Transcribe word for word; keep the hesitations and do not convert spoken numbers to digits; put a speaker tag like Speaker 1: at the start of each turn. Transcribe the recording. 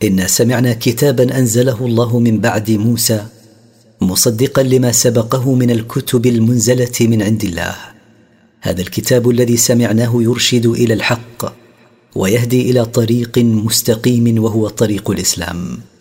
Speaker 1: إنا سمعنا كتابا أنزله الله من بعد موسى مصدقا لما سبقه من الكتب المنزلة من عند الله. هذا الكتاب الذي سمعناه يرشد إلى الحق ويهدي إلى طريق مستقيم وهو طريق الإسلام.